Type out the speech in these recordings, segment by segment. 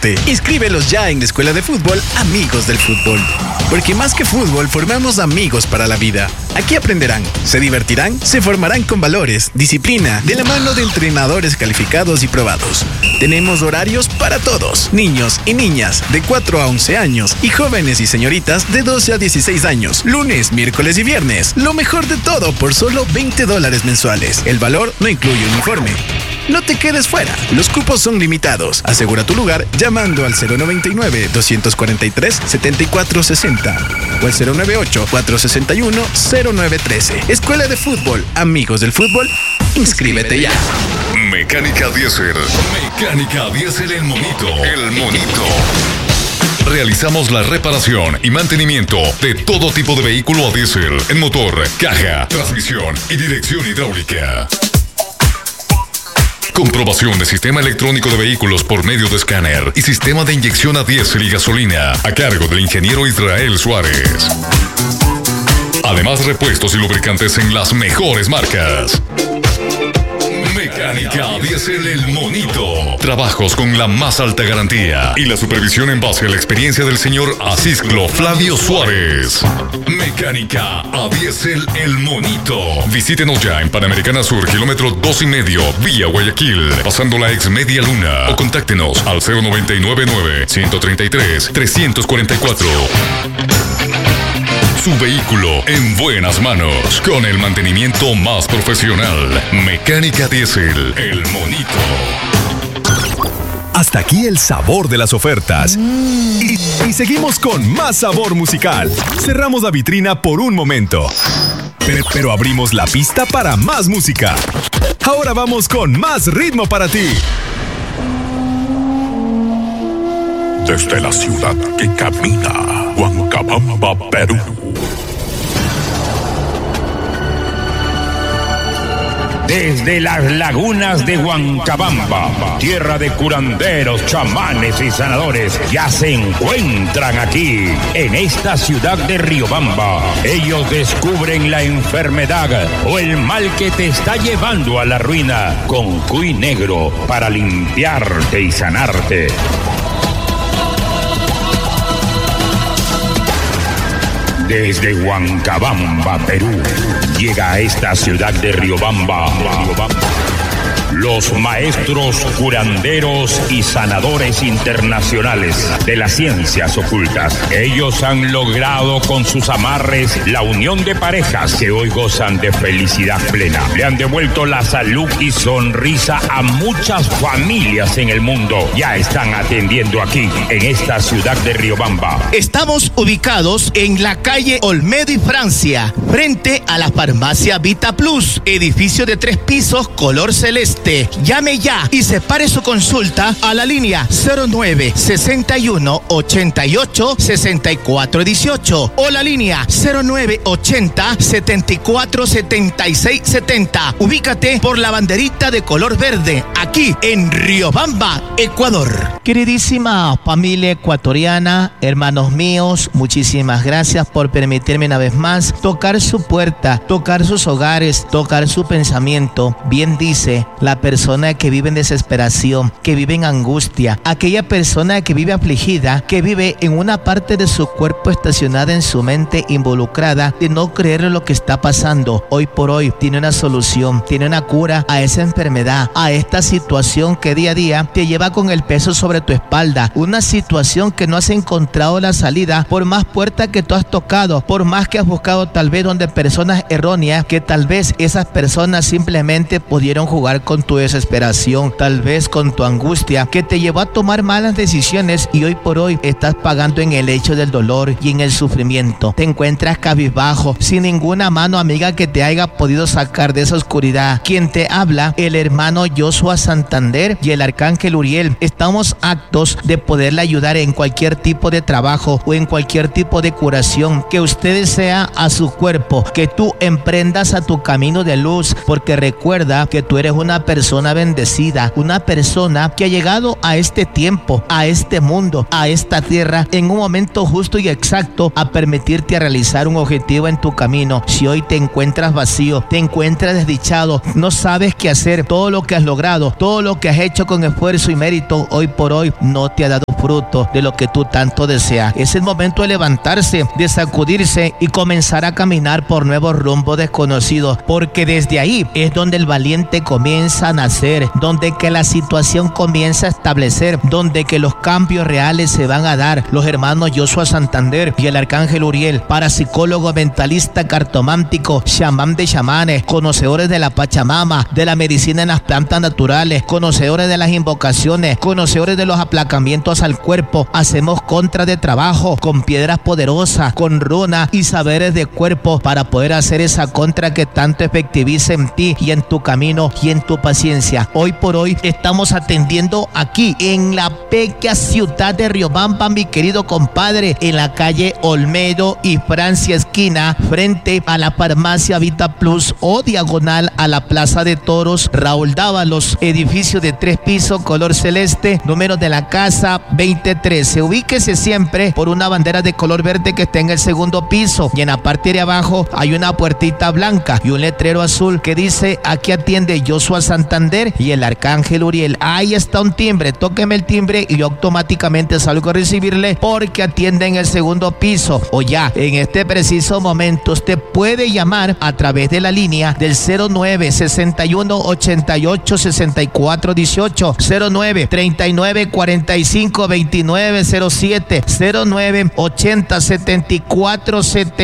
deporte. Inscríbelos ya en la Escuela de Fútbol Amigos del Fútbol. Porque más que fútbol, formamos amigos para la vida. Aquí aprenderán, se divertirán, se formarán con valores, disciplina, de la mano de entrenadores calificados y probados. Tenemos horarios para todos, niños y niñas de 4 a 11 años y jóvenes y señoritas de 12 a 16 años, lunes, miércoles y viernes. Lo mejor de todo por solo $20 mensuales. El valor no incluye uniforme. No te quedes fuera, los cupos son limitados. Asegura tu lugar llamando al 099-243-7460 o al 098-461-0913. Escuela de Fútbol Amigos del Fútbol, inscríbete ya. Mecánica Diesel. Mecánica Diesel El Monito. El Monito. Realizamos la reparación y mantenimiento de todo tipo de vehículo a diésel en motor, caja, transmisión y dirección hidráulica. Comprobación de sistema electrónico de vehículos por medio de escáner y sistema de inyección a diésel y gasolina a cargo del ingeniero Israel Suárez. Además, repuestos y lubricantes en las mejores marcas. Mecánica Diesel El Monito. Trabajos con la más alta garantía y la supervisión en base a la experiencia del señor Asisclo Flavio Suárez. Mecánica Diesel El Monito. Visítenos ya en Panamericana Sur, kilómetro 2,5, vía Guayaquil, pasando la ex Media Luna, o contáctenos al 0999-133-344. Su vehículo en buenas manos, con el mantenimiento más profesional. Mecánica Diesel El Monito. Hasta aquí el sabor de las ofertas. Y seguimos con más sabor musical. Cerramos la vitrina por un momento, pero abrimos la pista para más música. Ahora vamos con más ritmo para ti. Desde la ciudad que camina, Huancabamba, Perú. Desde las lagunas de Huancabamba, tierra de curanderos, chamanes y sanadores, ya se encuentran aquí, en esta ciudad de Riobamba. Ellos descubren la enfermedad o el mal que te está llevando a la ruina con cuy negro para limpiarte y sanarte. Desde Huancabamba, Perú, llega a esta ciudad de Riobamba los maestros curanderos y sanadores internacionales de las ciencias ocultas. Ellos han logrado con sus amarres la unión de parejas que hoy gozan de felicidad plena. Le han devuelto la salud y sonrisa a muchas familias en el mundo. Ya están atendiendo aquí, en esta ciudad de Riobamba. Estamos ubicados en la calle Olmedo y Francia, frente a la farmacia Vita Plus, edificio de 3 pisos, color celeste. Llame ya y separe su consulta a la línea 09-61-88-6418 o la línea 09-80-74-76-70. Ubícate por la banderita de color verde, aquí en Riobamba, Ecuador. Queridísima familia ecuatoriana, hermanos míos, muchísimas gracias por permitirme una vez más tocar su puerta, tocar sus hogares, tocar su pensamiento. Bien dice la persona que vive en desesperación, que vive en angustia, aquella persona que vive afligida, que vive en una parte de su cuerpo estacionada en su mente, involucrada de no creer en lo que está pasando. Hoy por hoy tiene una solución, tiene una cura a esa enfermedad, a esta situación que día a día te lleva con el peso sobre tu espalda, una situación que no has encontrado la salida por más puertas que tú has tocado, por más que has buscado tal vez donde personas erróneas, que tal vez esas personas simplemente pudieron jugar con tu desesperación, tal vez con tu angustia, que te llevó a tomar malas decisiones y hoy por hoy estás pagando en el hecho del dolor y en el sufrimiento. Te encuentras cabizbajo, sin ninguna mano amiga que te haya podido sacar de esa oscuridad. Quien te habla, el hermano Joshua Santander y el arcángel Uriel. Estamos aptos de poderle ayudar en cualquier tipo de trabajo o en cualquier tipo de curación que usted desea a su cuerpo, que tú emprendas a tu camino de luz, porque recuerda que tú eres una persona bendecida, una persona que ha llegado a este tiempo, a este mundo, a esta tierra en un momento justo y exacto a permitirte realizar un objetivo en tu camino. Si hoy te encuentras vacío, te encuentras desdichado, no sabes qué hacer, todo lo que has logrado, todo lo que has hecho con esfuerzo y mérito, hoy por hoy no te ha dado fruto de lo que tú tanto deseas. Es el momento de levantarse, de sacudirse y comenzar a caminar por nuevos rumbos desconocidos, porque desde ahí es donde el valiente comienza a nacer, donde que la situación comienza a establecer, donde que los cambios reales se van a dar. Los hermanos Joshua Santander y el arcángel Uriel, parapsicólogo, mentalista, cartomántico, chamán de chamanes, conocedores de la Pachamama, de la medicina en las plantas naturales, conocedores de las invocaciones, conocedores de los aplacamientos al cuerpo. Hacemos contra de trabajo con piedras poderosas, con runas y saberes de cuerpo para poder hacer esa contra que tanto efectivice en ti y en tu camino y en tu paciencia. Hoy por hoy estamos atendiendo aquí en la bella ciudad de Riobamba, mi querido compadre, en la calle Olmedo y Francia esquina, frente a la farmacia Vita Plus o diagonal a la Plaza de Toros Raúl Dávalos, edificio de 3 pisos, color celeste, número de la casa 2013. Ubíquese siempre por una bandera de color verde que está en el segundo piso, y en la parte de abajo hay una puertita blanca y un letrero azul que dice: aquí atiende Joshua Santander y el arcángel Uriel. Ahí está un timbre, tóqueme el timbre y yo automáticamente salgo a recibirle, porque atiende en el segundo piso. O ya, en este preciso momento usted puede llamar a través de la línea del 09 61 88 64 18, 09 39 45 29 07, 09 80 74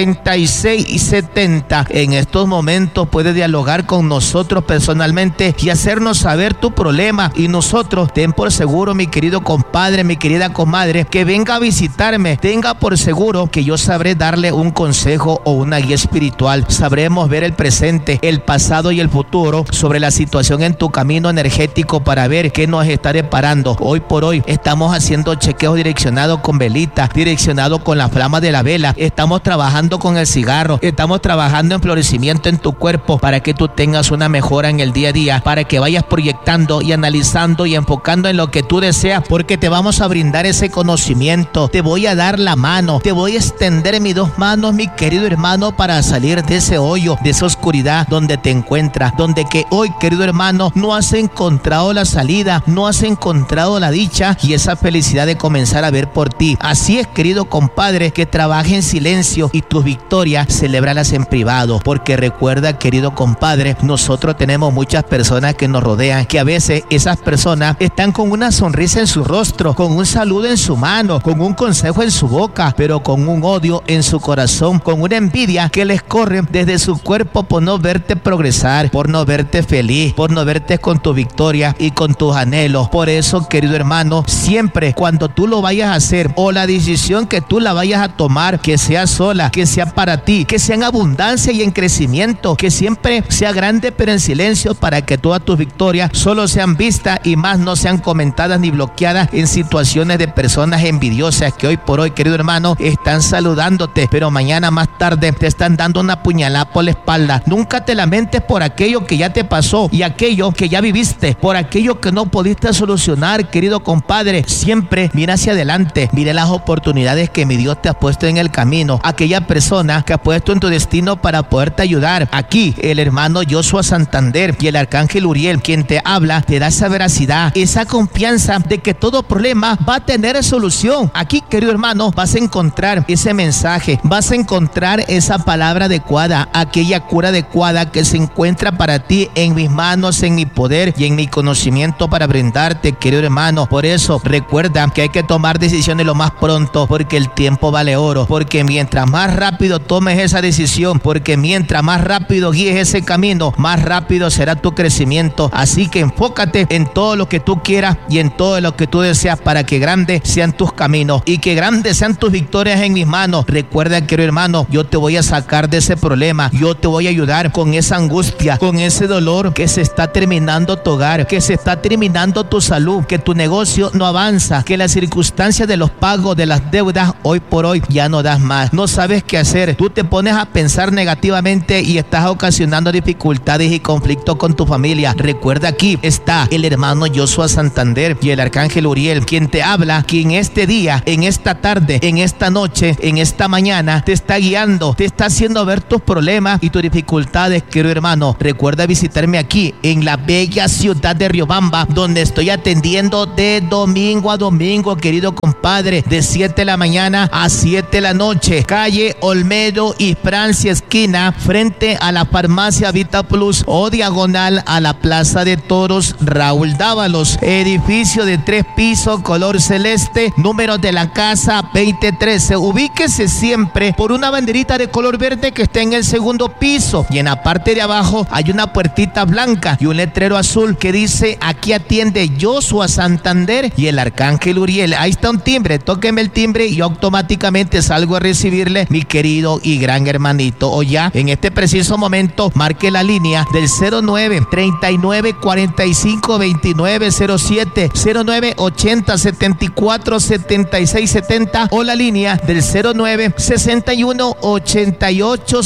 76 y 70. En estos momentos puede dialogar con nosotros personalmente y hacernos saber tu problema, y nosotros, ten por seguro, mi querido compadre, mi querida comadre, que venga a visitarme, tenga por seguro que yo sabré darle un consejo o una guía espiritual. Sabremos ver el presente, el pasado y el futuro sobre la situación en tu camino energético para ver qué nos está deparando. Hoy por hoy estamos haciendo chequeos direccionados con velita, direccionados con la flama de la vela. Estamos trabajando con el cigarro, estamos trabajando en florecimiento en tu cuerpo para que tú tengas una mejora en el día a día, para que vayas proyectando y analizando y enfocando en lo que tú deseas, porque te vamos a brindar ese conocimiento. Te voy a dar la mano, te voy a extender mis 2 manos, mi querido hermano, para salir de ese hoyo, de esa oscuridad donde te encuentras, donde que hoy, querido hermano, no has encontrado la salida, no has encontrado la dicha y esa felicidad de comenzar a ver por ti. Así es, querido compadre, que trabaje en silencio y tus victorias celébralas en privado, porque recuerda, querido compadre, nosotros tenemos muchas personas que nos rodean, que a veces esas personas están con una sonrisa en su rostro, con un saludo en su mano, con un consejo en su boca, pero con un odio en su corazón, con una envidia que les corre desde su cuerpo por no verte progresar, por no verte feliz, por no verte con tu victoria y con tus anhelos. Por eso, querido hermano, siempre cuando tú lo vayas a hacer, o la decisión que tú la vayas a tomar, que sea sola, que sea para ti, que sea en abundancia y en crecimiento, que siempre sea grande pero en silencio, para que todas tus victorias solo sean vistas y más no sean comentadas ni bloqueadas en situaciones de personas envidiosas que hoy por hoy, querido hermano, están saludándote, pero mañana más tarde te están dando una puñalada por la espalda. Nunca te lamentes por aquello que ya te pasó y aquello que ya viviste, por aquello que no pudiste solucionar, querido compadre. Siempre mira hacia adelante, mira las oportunidades que mi Dios te ha puesto en el camino, aquella persona que ha puesto en tu destino para poderte ayudar. Aquí el hermano Joshua Santander y el arcángel Uriel, quien te habla, te da esa veracidad, esa confianza de que todo problema va a tener solución. Aquí, querido hermano, vas a encontrar ese mensaje, vas a encontrar esa palabra adecuada, aquella cura adecuada que se encuentra para ti en mis manos, en mi poder y en mi conocimiento para brindarte, querido hermano. Por eso recuerda que hay que tomar decisiones lo más pronto, porque el tiempo vale oro, porque mientras más rápido tomes esa decisión, porque mientras más rápido guíes ese camino, más rápido será tu crecimiento. Así que enfócate en todo lo que tú quieras y en todo lo que tú deseas, para que grandes sean tus caminos y que grandes sean tus victorias en mis manos. Recuerda, querido hermano, yo te voy a sacar de ese problema, yo te voy a ayudar con esa angustia, con ese dolor, que se está terminando tu hogar, que se está terminando tu salud, que tu negocio no avanza, que las circunstancias de los pagos de las deudas hoy por hoy ya no das más, no sabes qué hacer, tú te pones a pensar negativamente y estás ocasionando dificultades y conflictos con tu familia. Recuerda, aquí está el hermano Joshua Santander y el arcángel Uriel, quien te habla, quien este día, en esta tarde, en esta noche, en esta mañana, te está guiando, te está haciendo ver tus problemas y tus dificultades, querido hermano. Recuerda visitarme aquí en la bella ciudad de Riobamba, donde estoy atendiendo de domingo a domingo domingo, querido compadre, de 7 de la mañana a 7 de la noche. Calle Olmedo y Francia esquina, frente a la farmacia Vita Plus o diagonal a la Plaza de Toros Raúl Dávalos. Edificio de 3 pisos, color celeste, número de la casa 2013. Ubíquese siempre por una banderita de color verde que está en el segundo piso, y en la parte de abajo hay una puertita blanca y un letrero azul que dice: aquí atiende Joshua Santander y el Arcángel Uriel. Ahí está un timbre, tóqueme el timbre y yo automáticamente salgo a recibirle, mi querido y gran hermanito. O ya, en este preciso momento, marque la línea del 09 39 45 29 07, 09 80 74 76 70 o la línea del 09 61 88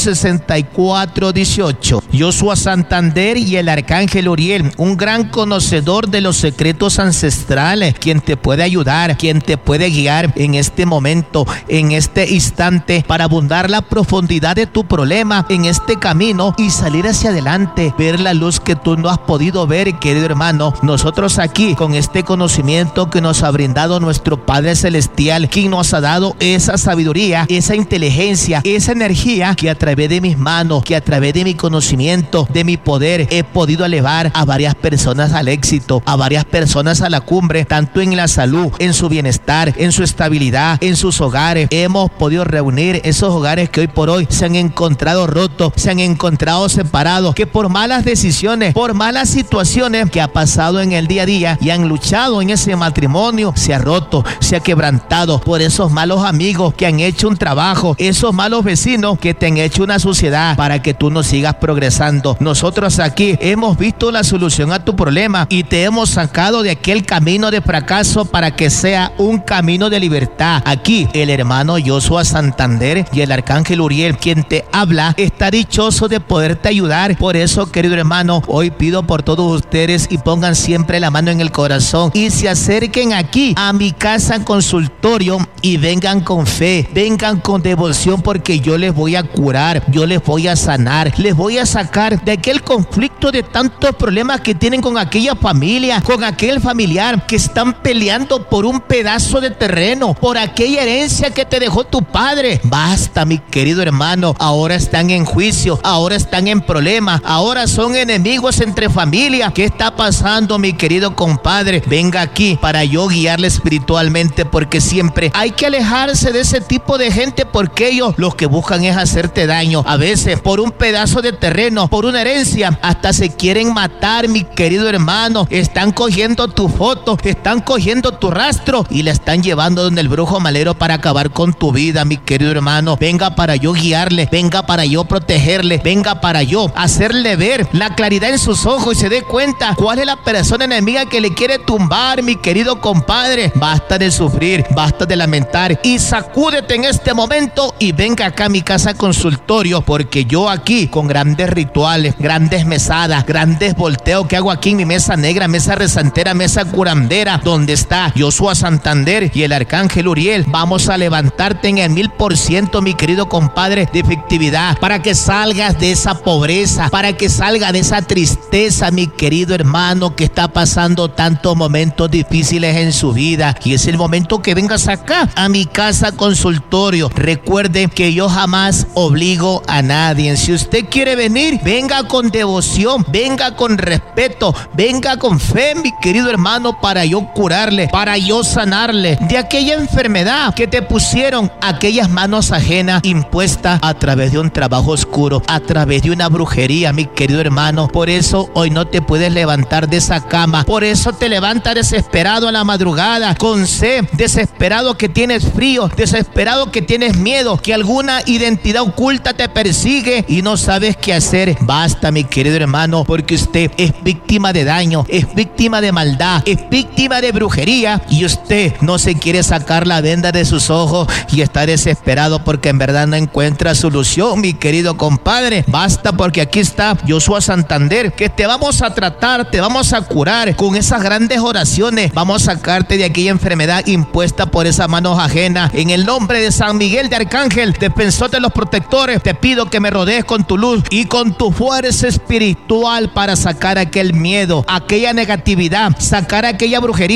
64 18. Joshua Santander y el Arcángel Uriel, un gran conocedor de los secretos ancestrales, quien te puede ayudar, quien te puede guiar en este momento, en este instante, para abundar la profundidad de tu problema en este camino y salir hacia adelante, ver la luz que tú no has podido ver, querido hermano. Nosotros aquí, con este conocimiento que nos ha brindado nuestro Padre Celestial, quien nos ha dado esa sabiduría, esa inteligencia, esa energía, que a través de mis manos, que a través de mi conocimiento, de mi poder, he podido elevar a varias personas al éxito, a varias personas a la cumbre, tanto en la salud, en su bienestar, en su estabilidad, en sus hogares. Hemos podido reunir esos hogares que hoy por hoy se han encontrado rotos, se han encontrado separados, que por malas decisiones, por malas situaciones que ha pasado en el día a día y han luchado en ese matrimonio, se ha roto, se ha quebrantado por esos malos amigos que han hecho un trabajo, esos malos vecinos que te han hecho una suciedad para que tú no sigas progresando. Nosotros aquí hemos visto la solución a tu problema y te hemos sacado de aquel camino de fracaso para que sea un camino de libertad. Aquí el hermano Joshua Santander y el Arcángel Uriel, quien te habla, está dichoso de poderte ayudar. Por eso, querido hermano, hoy pido por todos ustedes y pongan siempre la mano en el corazón y se acerquen aquí a mi casa consultorio y vengan con fe, vengan con devoción, porque yo les voy a curar, yo les voy a sanar, les voy a sacar de aquel conflicto, de tantos problemas que tienen con aquella familia, con aquel familiar, que están peleando por un pedazo de terreno, por aquella herencia que te dejó tu padre. Basta, mi querido hermano, ahora están en juicio, ahora están en problemas, ahora son enemigos entre familia. ¿Qué está pasando, mi querido compadre? Venga aquí para yo guiarle espiritualmente, porque siempre hay que alejarse de ese tipo de gente, porque ellos lo que buscan es hacerte daño. A veces por un pedazo de terreno, por una herencia, hasta se quieren matar, mi querido hermano. Están cogiendo tu foto, están cogiendo tu rastro y la están llevando donde el brujo malero para acabar con tu vida, mi querido hermano. Venga para yo guiarle, venga para yo protegerle, venga para yo hacerle ver la claridad en sus ojos y se dé cuenta cuál es la persona enemiga que le quiere tumbar, mi querido compadre. Basta de sufrir, basta de lamentar y sacúdete en este momento y venga acá a mi casa consultorio, porque yo aquí con grandes rituales, grandes mesadas, grandes volteos que hago aquí en mi mesa negra, mesa rezantera, mesa curandera, donde está Joshua Santander y el Arcángel Uriel, vamos a levantarte en el 1000%, mi querido compadre, de efectividad, para que salgas de esa pobreza, para que salgas de esa tristeza, mi querido hermano, que está pasando tantos momentos difíciles en su vida. Y es el momento que vengas acá a mi casa consultorio. Recuerde que yo jamás obligo a nadie. Si usted quiere venir, venga con devoción, venga con respeto, venga con fe, mi querido hermano, para yo curarle, para yo sanarle de aquella enfermedad que te pusieron aquellas manos ajenas impuestas a través de un trabajo oscuro, a través de una brujería, mi querido hermano. Por eso hoy no te puedes levantar de esa cama, por eso te levantas desesperado a la madrugada, con sed, desesperado que tienes frío, desesperado que tienes miedo, que alguna identidad oculta te persigue y no sabes qué hacer. Basta, mi querido hermano, porque usted es víctima de daño, es víctima de maldad, es víctima de brujería, y usted no se quiere sacar la venda de sus ojos y está desesperado porque en verdad no encuentra solución, mi querido compadre. Basta, porque aquí está Joshua Santander, que te vamos a tratar, te vamos a curar con esas grandes oraciones. Vamos a sacarte de aquella enfermedad impuesta por esas manos ajenas. En el nombre de San Miguel de Arcángel, defensor de los protectores, te pido que me rodees con tu luz y con tu fuerza espiritual para sacar aquel miedo, aquella negatividad, sacar aquella brujería, ese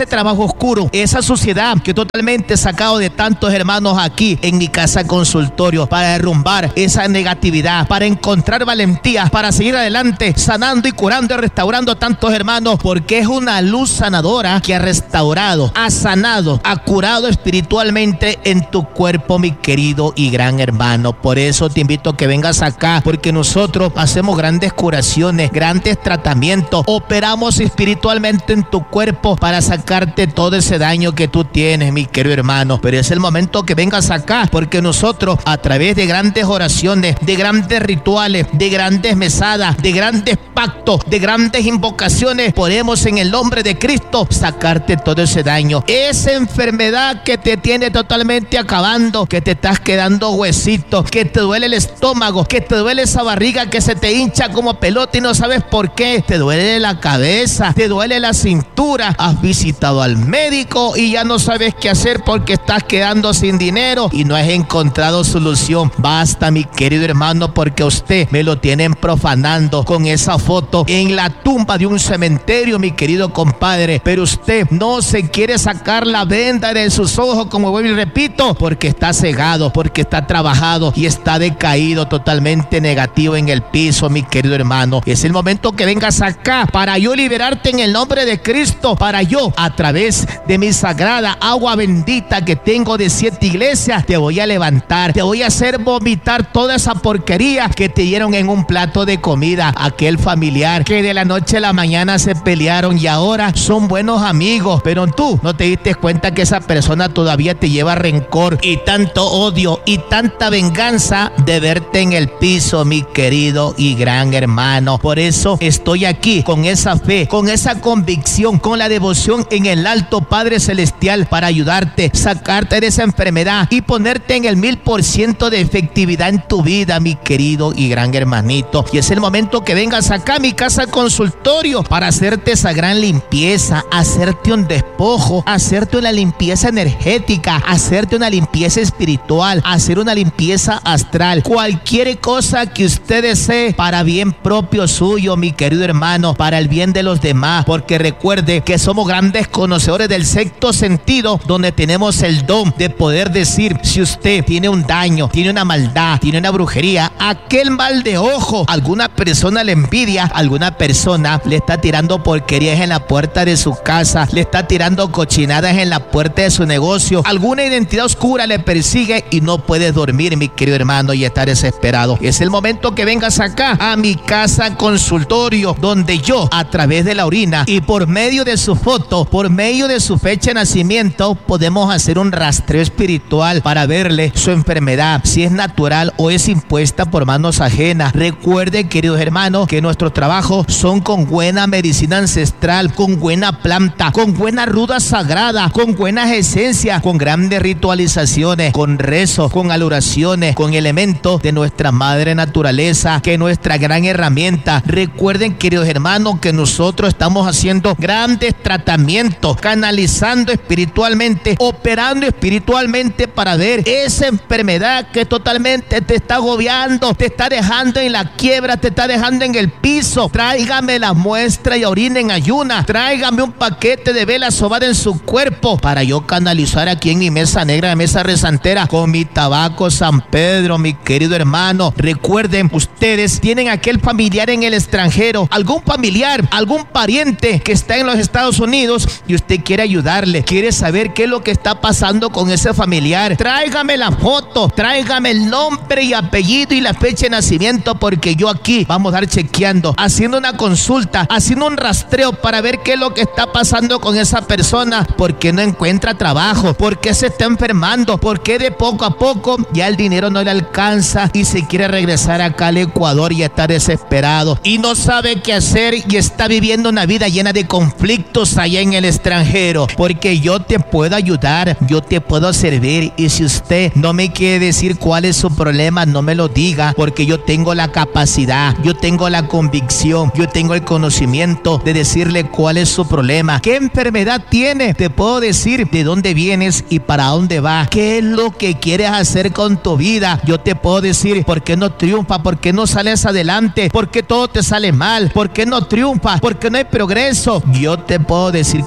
ese trabajo oscuro, esa suciedad que totalmente he sacado de tantos hermanos aquí en mi casa consultorio, para derrumbar esa negatividad, para encontrar valentía, para seguir adelante, sanando y curando y restaurando a tantos hermanos, porque es una luz sanadora que ha restaurado, ha sanado, ha curado espiritualmente en tu cuerpo, mi querido y gran hermano. Por eso te invito a que vengas acá, porque nosotros hacemos grandes curaciones, grandes tratamientos, operamos espiritualmente en tu cuerpo para sacarte todo ese daño que tú tienes, mi querido hermano. Pero es el momento que vengas acá, porque nosotros a través de grandes oraciones, de grandes rituales, de grandes mesadas, de grandes pactos, de grandes invocaciones, podemos en el nombre de Cristo sacarte todo ese daño, esa enfermedad que te tiene totalmente acabando, que te estás quedando huesito, que te duele el estómago, que te duele esa barriga que se te hincha como pelota y no sabes por qué, te duele la cabeza, te duele la cintura, has visitado al médico y ya no sabes qué hacer porque estás quedando sin dinero y no has encontrado solución. Basta, mi querido hermano, porque a usted me lo tienen profanando con esa foto en la tumba de un cementerio, mi querido compadre, pero usted no se quiere sacar la venda de sus ojos, como vuelvo y repito, porque está cegado, porque está trabajado y está decaído, totalmente negativo en el piso, mi querido hermano. Es el momento que vengas acá para yo liberarte en el nombre de Cristo, para yo, a través de mi sagrada agua bendita que tengo de 7 iglesias, te voy a levantar, te voy a hacer vomitar toda esa porquería que te dieron en un plato de comida, aquel familiar que de la noche a la mañana se pelearon y ahora son buenos amigos, pero tú no te diste cuenta que esa persona todavía te lleva rencor y tanto odio y tanta venganza de verte en el piso, mi querido y gran hermano. Por eso estoy aquí con esa fe, con esa convicción, con la devoción en el alto Padre Celestial para ayudarte, sacarte de esa enfermedad y ponerte en el 1000% de efectividad en tu vida, mi querido y gran hermanito. Y es el momento que vengas acá a mi casa consultorio para hacerte esa gran limpieza, hacerte un despojo, hacerte una limpieza energética, hacerte una limpieza espiritual, hacer una limpieza astral, cualquier cosa que usted desee para bien propio suyo, mi querido hermano, para el bien de los demás, porque recuerde que somos grandes conocedores del sexto sentido, donde tenemos el don de poder decir si usted tiene un daño, tiene una maldad, tiene una brujería, aquel mal de ojo, alguna persona le envidia, alguna persona le está tirando porquerías en la puerta de su casa, le está tirando cochinadas en la puerta de su negocio, alguna identidad oscura le persigue y no puedes dormir, mi querido hermano, y estar desesperado. Es el momento que vengas acá a mi casa consultorio, donde yo, a través de la orina y por medio de su foto, por medio de su fecha de nacimiento, podemos hacer un rastreo espiritual para verle su enfermedad, si es natural o es impuesta por manos ajenas. Recuerde, queridos hermanos, que nuestros trabajos son con buena medicina ancestral, con buena planta, con buena ruda sagrada, con buenas esencias, con grandes ritualizaciones, con rezos, con adoraciones, con elementos de nuestra madre naturaleza, que es nuestra gran herramienta. Recuerden, queridos hermanos, que nosotros estamos haciendo grandes tratamientos, canalizando espiritualmente, operando espiritualmente para ver esa enfermedad que totalmente te está agobiando, te está dejando en la quiebra, te está dejando en el piso. Tráigame la muestra y orina en ayuna, tráigame un paquete de vela sobada en su cuerpo para yo canalizar aquí en mi mesa negra, de mesa rezantera, con mi tabaco San Pedro, mi querido hermano. Recuerden, ustedes tienen aquel familiar en el extranjero, algún familiar, algún pariente que está en los Estados Unidos y usted quiere ayudarle, quiere saber qué es lo que está pasando con ese familiar. Tráigame la foto, tráigame el nombre y apellido y la fecha de nacimiento, porque yo aquí vamos a estar chequeando, haciendo una consulta, haciendo un rastreo para ver qué es lo que está pasando con esa persona, por qué no encuentra trabajo, por qué se está enfermando, por qué de poco a poco ya el dinero no le alcanza y se quiere regresar acá al Ecuador y está desesperado y no sabe qué hacer y está viviendo una vida llena de conflictos allá en el extranjero. Porque yo te puedo ayudar, yo te puedo servir, y si usted no me quiere decir cuál es su problema, no me lo diga, porque yo tengo la capacidad, yo tengo la convicción, yo tengo el conocimiento de decirle cuál es su problema, qué enfermedad tiene. Te puedo decir de dónde vienes y para dónde vas, qué es lo que quieres hacer con tu vida. Yo te puedo decir por qué no triunfa, por qué no sales adelante, por qué todo te sale mal, por qué no triunfa, por qué no hay progreso. Yo te puedo decir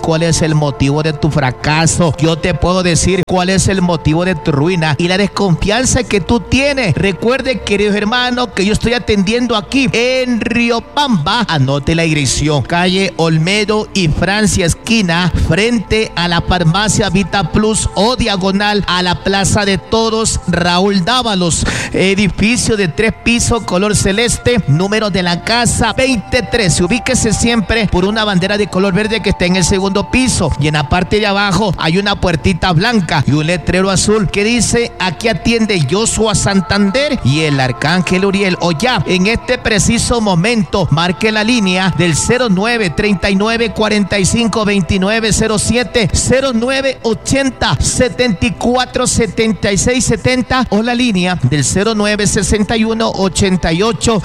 cuál es el motivo de tu fracaso. Yo te puedo decir cuál es el motivo de tu ruina y la desconfianza que tú tienes. Recuerde, queridos hermanos, que yo estoy atendiendo aquí en Riobamba. Anote la dirección: calle Olmedo y Francia, esquina, frente a la farmacia Vita Plus o diagonal a la Plaza de Toros Raúl Dávalos. Edificio de 3 pisos, color celeste, número de la casa 2013. Ubíquese siempre por una bandera de color verde que está en el segundo piso, y en la parte de abajo hay una puertita blanca y un letrero azul que dice: aquí atiende Joshua Santander y el Arcángel Uriel. O ya, en este preciso momento, marque la línea del 09 39 45 29 07, 09 80 74 76 70 o la línea del 09 61 88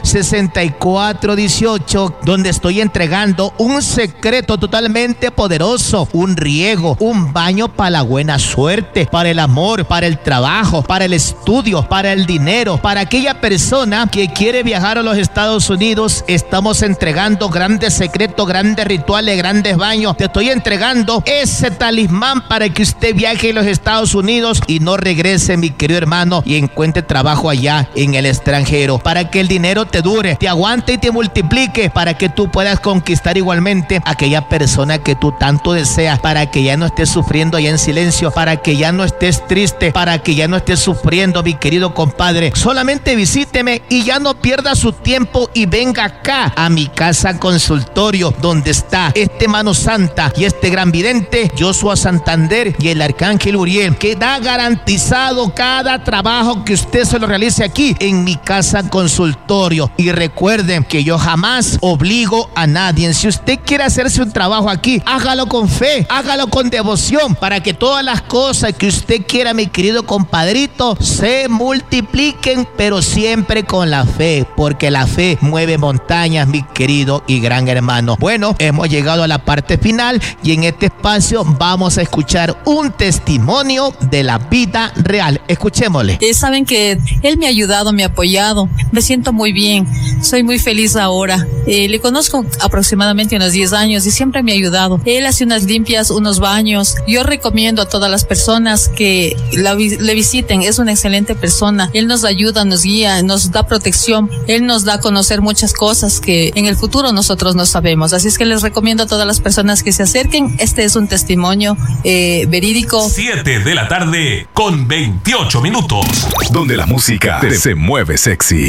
64 18, donde estoy entregando un secreto totalmente poderoso, un riego, un baño para la buena suerte, para el amor, para el trabajo, para el estudio, para el dinero, para aquella persona que quiere viajar a los Estados Unidos. Estamos entregando grandes secretos, grandes rituales, grandes baños. Te estoy entregando ese talismán para que usted viaje a los Estados Unidos y no regrese, mi querido hermano, y encuentre trabajo allá en el extranjero, para que el dinero te dure, te aguante y te multiplique, para que tú puedas conquistar igualmente a aquella persona que tú tanto deseas, para que ya no estés sufriendo allá en silencio, para que ya no estés triste, para que ya no estés sufriendo, mi querido compadre. Solamente visíteme y ya no pierda su tiempo y venga acá a mi casa consultorio, donde está este mano santa y este gran vidente Joshua Santander y el Arcángel Uriel, que da garantizado cada trabajo que usted se lo realice aquí en mi casa consultorio. Y recuerden que yo jamás obligo a nadie. Si usted quiere hacerse un trabajo aquí, hágalo con fe, hágalo con devoción, para que todas las cosas que usted quiera, mi querido compadrito, se multipliquen, pero siempre con la fe, porque la fe mueve montañas, mi querido y gran hermano. Bueno, hemos llegado a la parte final y en este espacio vamos a escuchar un testimonio de la vida real. Escuchémosle. Saben que él me ha ayudado, me ha apoyado, me siento muy bien, soy muy feliz ahora. Le conozco aproximadamente unos 10 años y siempre me ha ayudado. Él hace unas limpias, unos baños. Yo recomiendo a todas las personas que le visiten. Es una excelente persona. Él nos ayuda, nos guía, nos da protección. Él nos da a conocer muchas cosas que en el futuro nosotros no sabemos. Así es que les recomiendo a todas las personas que se acerquen. Este es un testimonio verídico. 7 de la tarde con 28 minutos. Donde la música se mueve sexy.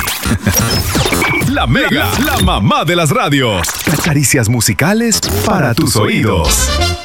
La Mega, la mamá de las radios. Caricias musicales para tus oídos.